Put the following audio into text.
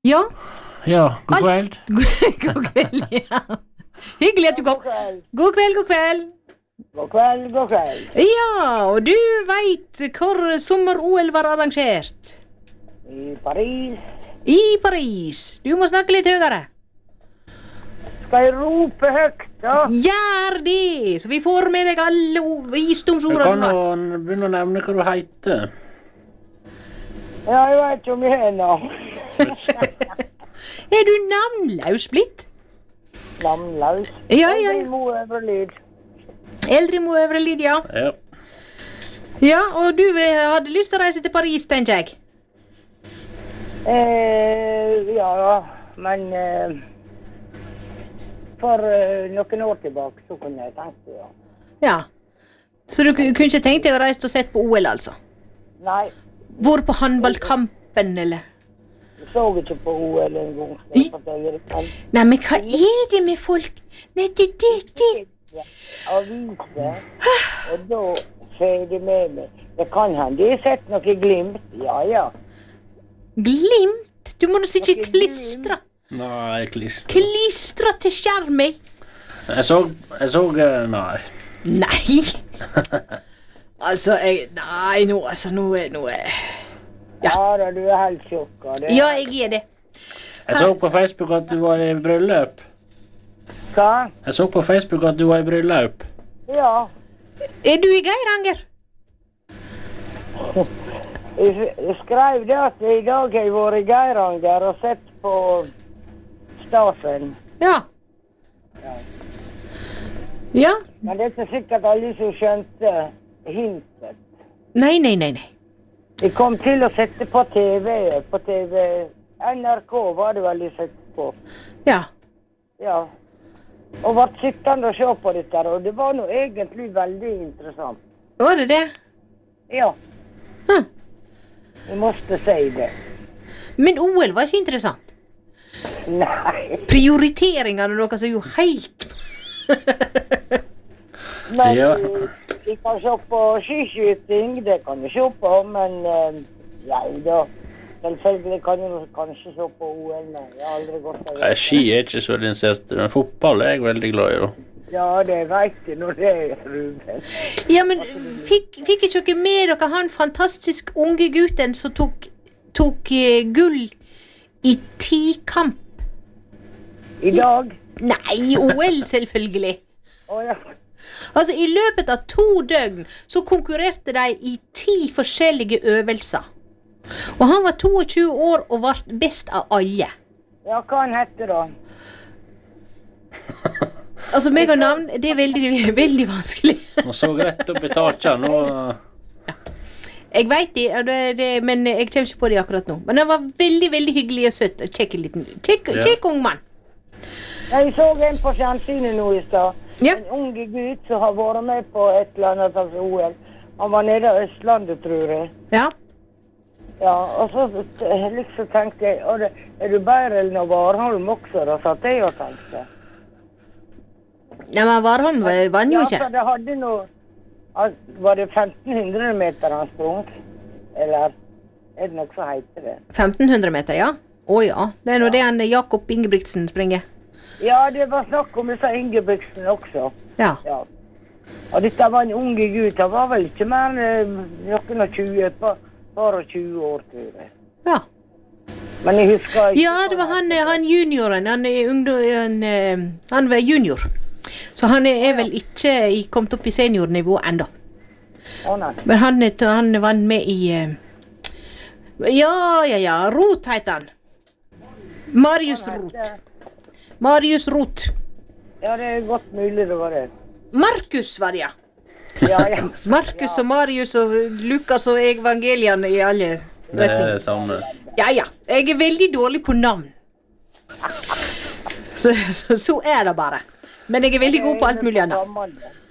Ja. Ja, god kveld. God kveld, ja. Hyggelig at du kom. God kveld, god kveld. God kveld, god kveld. Ja, og du vet hvor sommer-OL var arrangert? I Paris. I Paris. Du må snakke litt høyere. Skal jeg rope høyt, da? Gjør det, så vi får med deg alle Du visdomsordene. kan jo begynne å nevne hva du heter. Ja, jeg vet ikke om jeg har navn. Er du navnløs blitt? Navnløs. Ja, ja. Mo Øvrelid. Eldremo Øvre Lydia. Ja. Ja, og du hadde lyst til å reise til Paris, tenker jeg. Ja, men for noen år tilbake så kunne jeg tenkt det, ja. Ja. Så du kunne ikke tenkt deg å reise og sett på OL, altså? Nei, Hvor på håndballkampen, eller? jeg så ikke på OL en gang. så jeg forteller det selv. Nei, men hva er det med folk? Nei, det. Aviser, og da ser de med meg. Det kan hende de har sett noe glimt, ja. Glimt? Du må nå ikke Noe klistre. Nei, klister. Klistre til skjermen. Jeg så, nei. Nei. Altså, nei, nå Ja da, du er helt sjokka. Ja, jeg er det. Jeg så på Facebook at du var i bryllup. Hva? Jeg så på Facebook at du var i bryllup. Ja. Er du i Geiranger? Jeg skrev det at i dag har jeg vært i Geiranger og sett på Stasen. Ja. Ja. Men det er ikke sikkert alle som skjønte hintet. Nei. Jeg kom til å sette på TV. NRK var det vel jeg sette på. Ja. Ja. Og ble sittende og se på dette, og det var nå egentlig veldig interessant. Var det det? Ja, Hm. jeg måtte si det. Men OL var ikke interessant. Nei, Prioriteringene deres er jo helt... men Ja. vi kan se på skiskyting, det kan vi se på, men ja da. Selvfølgelig kan jeg kanskje se på OL, men jeg har aldri gått av. Nei, ski er ikke så veldig interessert i, men fotball er jeg veldig glad i, da. Ja, det vet jeg når det er, Ruben. Ja, men fikk ikke dere med dere han fantastisk unge gutten som tok gull i 10-kamp? I dag? Nei, OL selvfølgelig. Åja. Altså, i løpet av 2 døgn så konkurrerte de i 10 forskjellige øvelser. Og han var 22 år og var best av alle. Ja, hva han heter da? Altså, meg og navn, det er veldig vanskelig. Han så rett opp i taket nå. Jeg vet det, men jeg kommer ikke på det akkurat nå. Men han var veldig, veldig hyggelig og søt. Kjekk ung mann. Jeg så en på fjernsynet nå i stad. Ja. En unge gutt som har vært med på et eller annet slags OL. Han var nede av Østlandet, tror jeg. Ja. Ja, og så liksom tenkte jeg, er du bedre enn Warholm også? Da satt jeg og tenkte. Ja, men Warholm vann jo Ja, ikke. for det hadde noe, var det 1500 meter han sprang? Eller er det noe som heter det? 1500 meter, ja. Å ja, det er nå det han Jakob Ingebrigtsen springer. Ja, det var snakk om disse Ingebrigtsen også. Ja. Ja. Og dette var en unge gutt, han var vel ikke mer noen og 20, bare 20 år, tror jeg. Ja. Men jeg husker ikke. Ja, det var han junioren, han var junior. Så han er vel ikke kommet opp i seniornivå enda. Å nei. Men han var med i... Ja, Roth heter han. Marius Roth. Marius Roth. Ja, det er godt mulig det var det. Markus var det, ja. Ja. Markus og Marius og Lukas og evangeliene i alle Det er retninger. det samme. Ja. Jeg er veldig dårlig på navn. Så er det bare. Men jeg er veldig god på alt mulig annet.